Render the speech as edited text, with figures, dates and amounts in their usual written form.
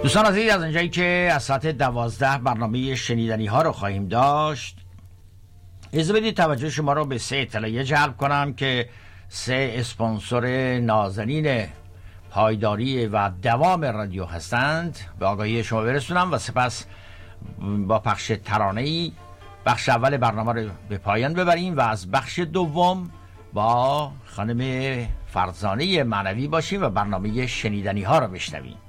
دوستان عزیز، از اینجایی که از ساعت 12 برنامه شنیدنی ها رو خواهیم داشت، اجازه بدید توجه شما رو به 3 اطلاعیه جلب کنم که 3 اسپانسر نازنین پایداری و دوام رادیو هستند به آگاهی شما برسونم و سپس با پخش ترانه‌ای بخش اول برنامه رو به پایان ببریم و از بخش دوم با خانم فرزانه معنوی باشیم و برنامه شنیدنی ها رو بشنویم.